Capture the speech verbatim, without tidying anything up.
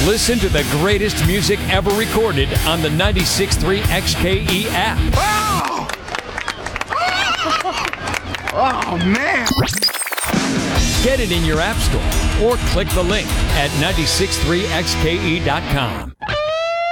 Listen to the greatest music ever recorded on the ninety-six point three X K E app. Oh! Oh, man! Get it in your app store or click the link at nine six three X K E dot com.